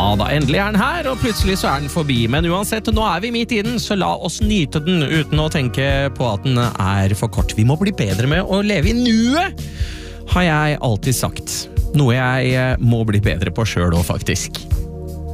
da endelig den her, og plutselig så den forbi. Men uansett, nå vi midt i den, så la oss nyte den uten å tenke på at den for kort. Vi må bli bedre med å leve i nuet, har jeg alltid sagt. Noe jeg må bli bedre på selv også, faktisk.